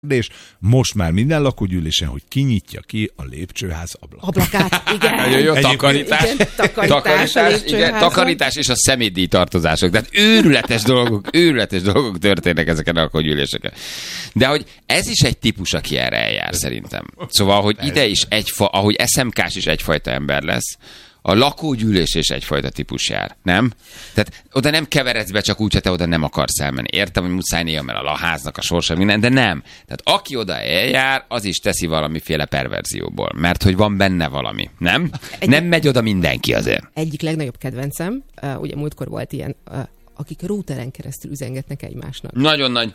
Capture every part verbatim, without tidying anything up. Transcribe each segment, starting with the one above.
És most már minden lakógyűlésen, hogy kinyitja ki a lépcsőház ablakát. Ablakát, igen. Nagyon jó, takarítás. Igen, takarítás, takarítás, igen, takarítás és a személydíj tartozások. Tehát őrületes dolgok, őrületes dolgok történnek ezeken a lakógyűléseken. De hogy ez is egy típus, aki erre eljár szerintem. Szóval, hogy ide is egyfa, ahogy es em ká-s is egyfajta ember lesz, a lakógyűlés is egyfajta típus jár, nem? Tehát oda nem keveredsz be csak úgy, hogy te oda nem akarsz elmenni. Értem, hogy muszáj néha, mert a háznak a sorsa minden, de nem. Tehát aki oda eljár, az is teszi valamiféle perverzióból, mert hogy van benne valami, nem? Egy... Nem megy oda mindenki azért. Egyik legnagyobb kedvencem, uh, ugye múltkor volt ilyen, uh, akik routeren keresztül üzengetnek egymásnak. Nagyon nagy.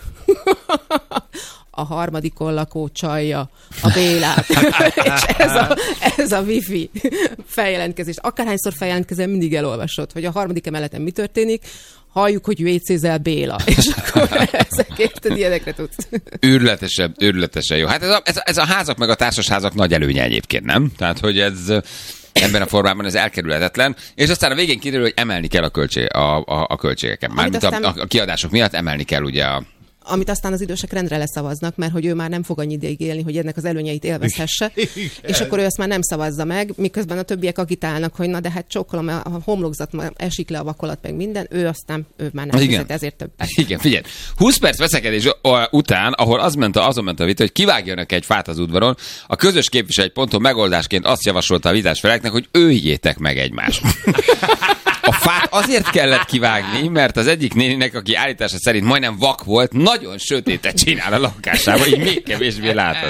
A harmadikon lakó csalja a Bélát. És ez a, ez a wifi feljelentkezés. Akárhányszor feljelentkezel, mindig elolvasod, hogy a harmadik emeleten mi történik, halljuk, hogy vécézel Béla. És akkor ezekért ilyenekre tudsz. Őrületesen, őrületesen jó. Hát ez a, ez, a, ez a házak meg a társasházak nagy előnye egyébként, nem? Tehát, hogy ez... Ebben a formában ez elkerülhetetlen, és aztán a végén kiderül, hogy emelni kell a, költség, a, a, a költségeket. Mármint aztán... a, a kiadások miatt emelni kell ugye a... Amit aztán az idősek rendre leszavaznak, mert hogy ő már nem fog annyi ideig élni, hogy ennek az előnyeit élvezhesse, és akkor ő azt már nem szavazza meg, miközben a többiek agitálnak, hogy na de hát csókolom, a homlokzat esik le a vakolat, meg minden, ő aztán ő már nem fizet, ezért több. Igen, figyelj, húsz perc veszekedés után, ahol az ment a, azon ment a vita, hogy kivágjanak egy fát az udvaron, a közös képviselő egy ponton megoldásként azt javasolta a vitás feleknek, hogy öljétek meg egymást. A fát azért kellett kivágni, mert az egyik néninek, aki állítása szerint majdnem vak volt, nagyon sötétet csinál a lakásában, így még kevésbé látod.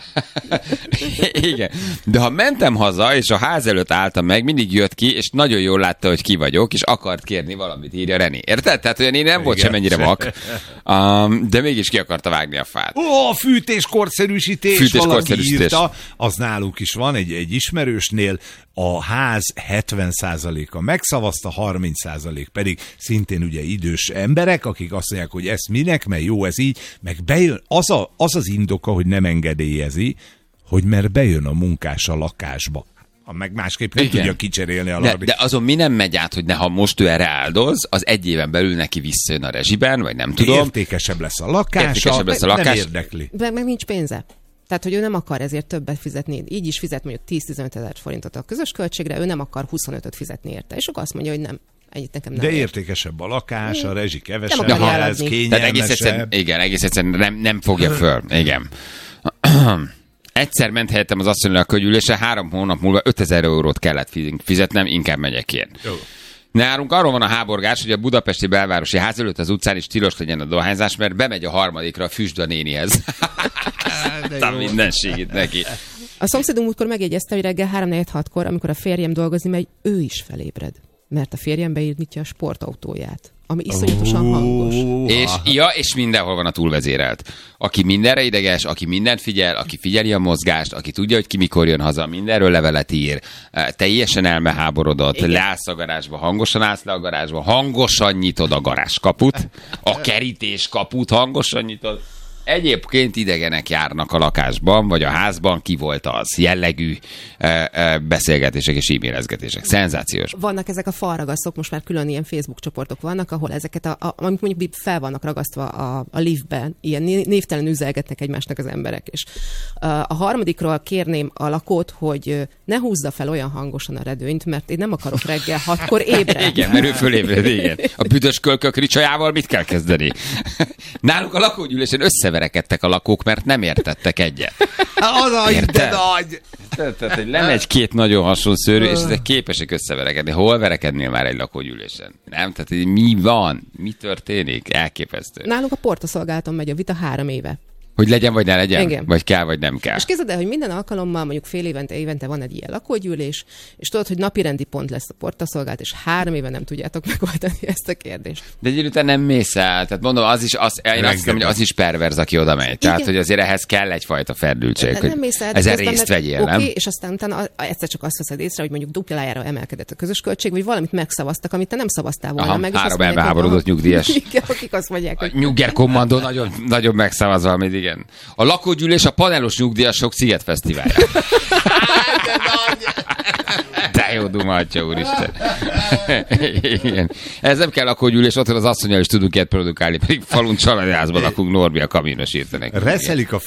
Igen. De ha mentem haza, és a ház előtt álltam meg, mindig jött ki, és nagyon jól látta, hogy ki vagyok, és akart kérni valamit, írja René. Érted? Tehát olyan én nem volt semennyire vak, um, de mégis ki akarta vágni a fát. Ó, a fűtéskorszerűsítés, Fűtés valaki írta, az náluk is van, egy, egy ismerősnél, a ház hetven százaléka megszavazta, harminc százalék pedig szintén ugye idős emberek, akik azt mondják, hogy ez minek, mert jó ez így, meg bejön, az, a, az az indoka, hogy nem engedélyezi, hogy mert bejön a munkás a lakásba. Ha meg másképp nem Igen. tudja kicserélni a de, de azon mi nem megy át, hogy ne, ha most ő erre áldoz, az egy éven belül neki visszajön a rezsiben, vagy nem tudom. Értékesebb lesz a lakása, Értékesebb lesz a lakás. Nem érdekli. De meg nincs pénze. Tehát, hogy ő nem akar ezért többet fizetni. Így is fizet mondjuk tíz-tizenöt ezer forintot a közös költségre, ő nem akar huszonötöt fizetni érte. És akkor azt mondja, hogy nem. Ennyit nekem nem De ér. értékesebb a lakás, a rezsi kevesebb, nem ez kényelmesebb. Tehát egész egyszerűen, igen, egész egyszerűen nem, nem fogja föl. Igen. Egyszer ment helyettem az asszonynal a könyvülésre, három hónap múlva ötezer eurót kellett fizetnem, inkább megyek én. Jó. Nálunk arról van a háborgás, hogy a budapesti belvárosi ház előtt az utcán is tilos legyen a dohányzás, mert bemegy a harmadikra a füstda nénihez. A mindenségét neki. A szomszédunk múltkor megjegyezte, hogy reggel három negyven hatkor, amikor a férjem dolgozni megy, ő is felébred. Mert a férjem beírítja a sportautóját, ami iszonyatosan hangos. És, ja, és mindenhol van a túlvezérelt. Aki mindenre ideges, aki mindent figyel, aki figyeli a mozgást, aki tudja, hogy ki mikor jön haza, mindenről levelet ír, teljesen elmeháborodott, leállsz a garázsba, hangosan állsz le a garázsba, hangosan nyitod a garázskaput, a kerítés kaput hangosan nyitod. Egyébként idegenek járnak a lakásban, vagy a házban, ki volt az jellegű e, e, beszélgetések és e-mailezgetések. Szenzációs. Vannak ezek a falragasztók, most már külön ilyen Facebook csoportok vannak, ahol ezeket, a, a, amik mondjuk fel vannak ragasztva a, a liftben, ilyen névtelen üzelgetnek egymásnak az emberek. És a harmadikról kérném a lakót, hogy ne húzza fel olyan hangosan a redőnyt, mert én nem akarok reggel hatkor ébredni. Igen, mert ő fölébred, igen. A büdös kölkök ricsajával mit kell kezdeni? Náluk a lakógyűlésen összeverekedtek a lakók, mert nem értettek egyet. Az a ide nagy! Tehát, hogy lemegy két nagyon hasonló szőrű, és ezek képesek összeverekedni. Hol verekednél már egy lakógyűlésen? Nem? Tehát mi van? Mi történik? Elképesztő. Nálunk a portaszolgálaton megy a vita három éve. Hogy legyen, vagy ne legyen? Igen. Vagy kell, vagy nem kell. És képzeld el, hogy minden alkalommal, mondjuk fél évente, évente van egy ilyen lakógyűlés, és tudod, hogy napirendi pont lesz a portaszolgálat, és három éve nem tudjátok megoldani ezt a kérdést. De egy után nem mész el. Tehát mondom, az is, az, én azt hiszem, hogy az is perverz, aki oda megy. Tehát, hogy azért ehhez kell egyfajta ferdültség, de hogy nem mész el, ezen részt vegyél, nem? Oké, és aztán utána egyszer csak azt veszed észre, hogy mondjuk duplájára emelkedett a közös költség, vagy valamit megszavaztak, amit te nem szavaztál volna Aha, meg. Három elmeháborodott nyugdíjas. Igen, akik azt mondják, hogy... Nyugger kommandó nagyon, nagyon megszavaz valamit, igen. A lakógyűlés a panelos nyugdíjasok Sziget Fesztiválja. De jó Duma, atya úristen. Igen. Ez nem kell lakógyűlés, otthon az asszonnyal is tudunk ilyet produkálni, pedig falun családi házban lakunk, Norbi a kamionos írta neki. Reszelik a